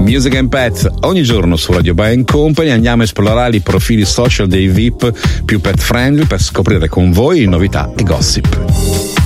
Music and Pets, ogni giorno su Radio Band Company andiamo a esplorare i profili social dei VIP più pet friendly per scoprire con voi novità e gossip.